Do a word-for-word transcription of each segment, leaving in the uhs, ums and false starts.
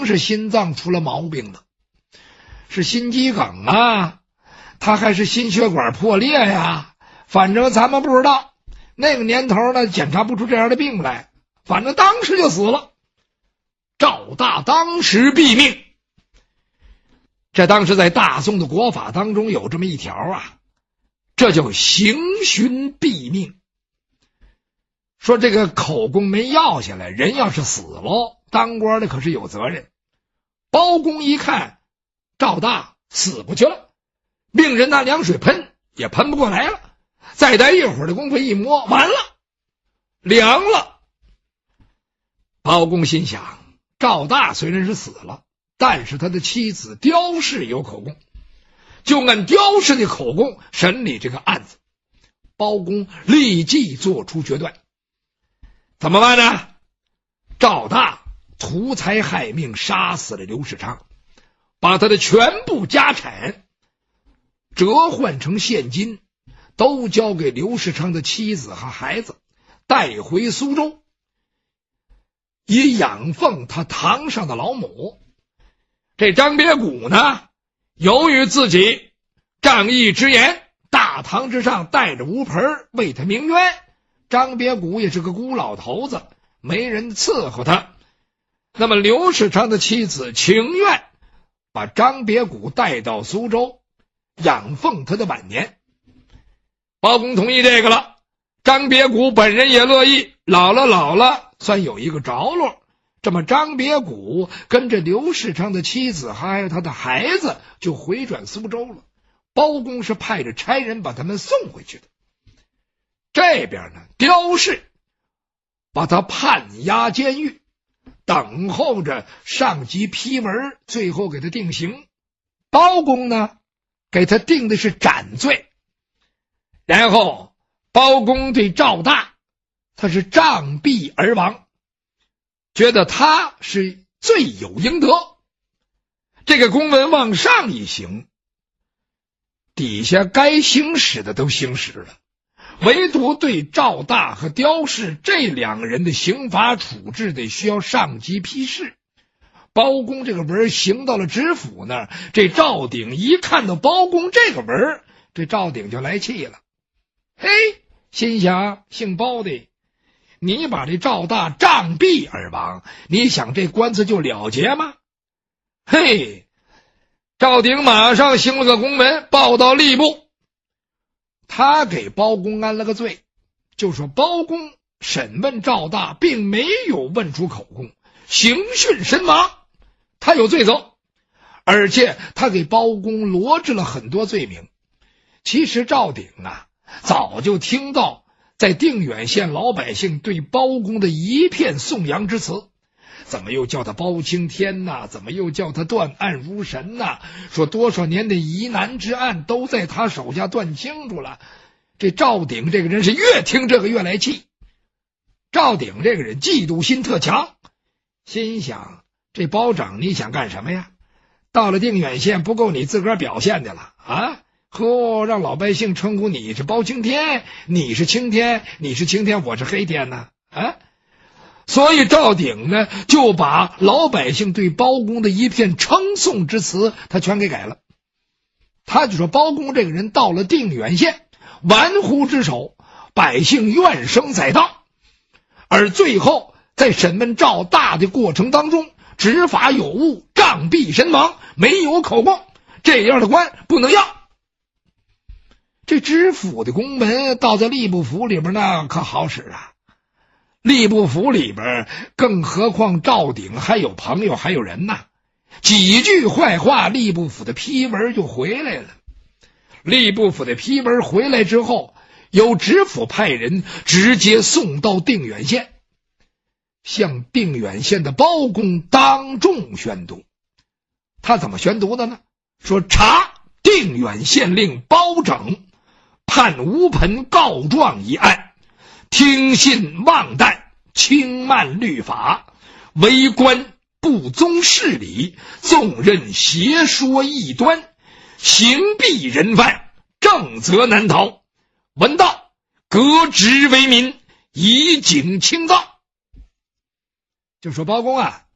是心脏出了毛病了，是心肌梗啊，他还是心血管破裂呀，反正咱们不知道。那个年头呢，检查不出这样的病来，反正当时就死了。赵大当时毙命。这当时在大宋的国法当中有这么一条啊，这叫刑讯毙命。说这个口供没要下来，人要是死了，当官的可是有责任。包公一看赵大死过去了，命人拿凉水喷也喷不过来了，再待一会儿的功夫一摸，完了，凉了。包公心想，赵大虽然是死了，但是他的妻子刁氏有口供，就按刁氏的口供审理这个案子。包公立即做出决断，怎么办呢？赵大图财害命，杀死了刘世昌，把他的全部家产折换成现金，都交给刘世昌的妻子和孩子，带回苏州，以养奉他堂上的老母。这张别谷呢，由于自己仗义直言，大堂之上带着乌盆为他鸣冤。张别谷也是个孤老头子，没人伺候他。那么刘世昌的妻子情愿把张别谷带到苏州，养奉他的晚年。包公同意这个了，张别谷本人也乐意，老了老了算有一个着落。这么张别谷跟着刘世昌的妻子还有他的孩子就回转苏州了。包公是派着差人把他们送回去的。这边呢，刁氏把他判押监狱，等候着上级批文，最后给他定刑。包公呢，给他定的是斩罪。然后包公对赵大，他是杖毙而亡，觉得他是罪有应得。这个公文往上一行，底下该行使的都行使了，唯独对赵大和刁氏这两个人的刑罚处置得需要上级批示。包公这个文行到了知府那儿，这赵鼎一看到包公这个文，这赵鼎就来气了。嘿，心想姓包的，你把这赵大杖毙而亡，你想这官司就了结吗？嘿，赵鼎马上行了个公文报到吏部，他给包公安了个罪，就说包公审问赵大并没有问出口供，刑讯身亡，他有罪责。而且他给包公罗织了很多罪名。其实赵鼎啊，早就听到在定远县老百姓对包公的一片颂扬之词，怎么又叫他包青天呐？怎么又叫他断案如神呐？说多少年的疑难之案都在他手下断清楚了。这赵鼎这个人是越听这个越来气。赵鼎这个人嫉妒心特强，心想这包拯你想干什么呀？到了定远县不够你自个儿表现的了啊！呵，让老百姓称呼你是包青天，你是青天，你是青天，我是黑天呢啊！所以赵鼎呢，就把老百姓对包公的一片称颂之词，他全给改了。他就说包公这个人到了定远县，玩忽职守，百姓怨声载道，而最后在审问赵大的过程当中，执法有误，杖毙身亡，没有口供，这样的官不能要。这知府的公文到在吏部府里边呢，可好使啊！吏部府里边，更何况赵鼎还有朋友还有人呐，几句坏话，吏部府的批文就回来了。吏部府的批文回来之后，由知府派人直接送到定远县，向定远县的包公当众宣读。他怎么宣读的呢？说查定远县令包拯判乌盆告状一案，听信妄诞，轻慢律法，为官不宗事理，纵任邪说异端，刑毙人犯，正责难逃。闻道，革职为民，以警清告。就说包公啊，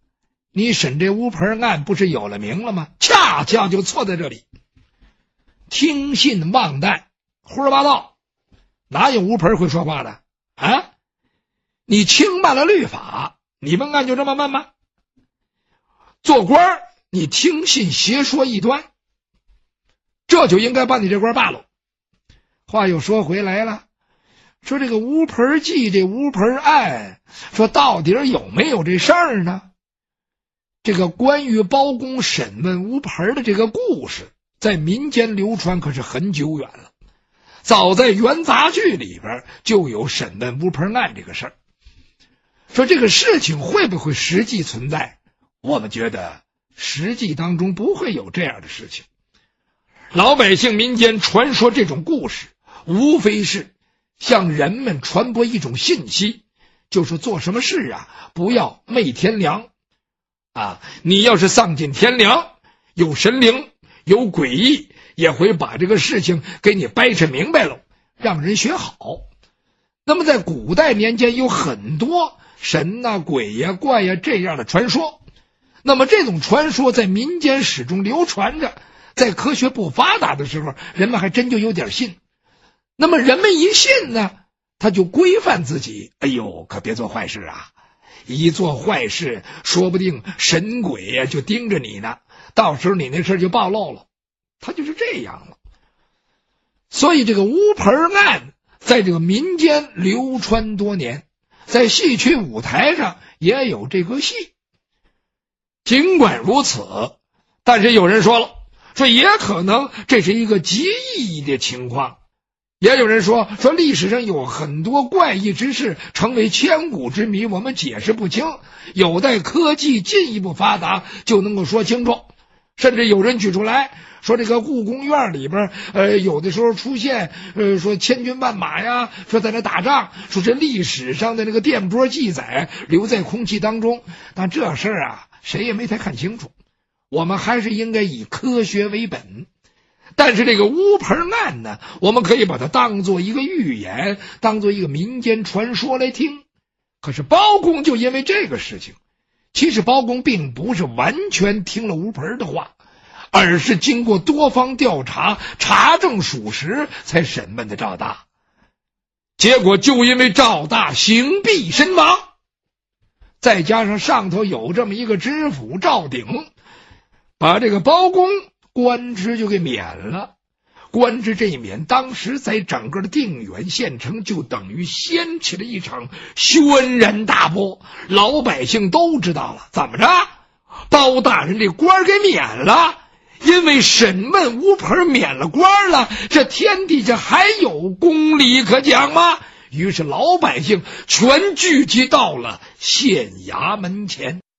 你审这乌盆案不是有了名了吗？恰恰就错在这里，听信妄诞，胡说八道，哪有乌盆会说话的啊？你轻慢了律法，你们案就这么慢吗？做官你听信邪说异端，这就应该把你这官罢了。话又说回来了，说这个乌盆记，这乌盆案，说到底有没有这事儿呢？这个关于包公审问乌盆的这个故事，在民间流传可是很久远了。早在元杂剧里边就有审问乌盆案这个事儿。说这个事情会不会实际存在？我们觉得实际当中不会有这样的事情。老百姓民间传说这种故事，无非是向人们传播一种信息，就是做什么事啊，不要昧天良啊！你要是丧尽天良，有神灵有诡异，也会把这个事情给你掰扯明白了，让人学好。那么在古代年间有很多神呐、啊、鬼呀、啊、怪呀、啊、这样的传说，那么这种传说在民间始终流传着，在科学不发达的时候，人们还真就有点信。那么人们一信呢，他就规范自己，哎呦，可别做坏事啊！一做坏事，说不定神鬼呀、啊、就盯着你呢，到时候你那事就暴露了。他就是这样了。所以这个乌盆案在这个民间流传多年，在戏曲舞台上也有这个戏。尽管如此，但是有人说了，说也可能这是一个极异的情况。也有人说，说历史上有很多怪异之事成为千古之谜，我们解释不清，有待科技进一步发达就能够说清楚。甚至有人举出来说，这个故宫院里边呃，有的时候出现呃，说千军万马呀，说在那打仗，说是历史上的那个电波记载留在空气当中。但这事儿啊，谁也没太看清楚，我们还是应该以科学为本。但是这个乌盆案呢，我们可以把它当做一个寓言，当做一个民间传说来听。可是包公就因为这个事情，其实包公并不是完全听了乌盆的话，而是经过多方调查，查证属实才审问的赵大。结果就因为赵大刑毙身亡，再加上上头有这么一个知府赵鼎，把这个包公官职就给免了。官职这一免，当时在整个的定远县城就等于掀起了一场轩然大波，老百姓都知道了，怎么着，包大人这官给免了，因为审问乌盆免了官了，这天底下还有公理可讲吗？于是老百姓全聚集到了县衙门前。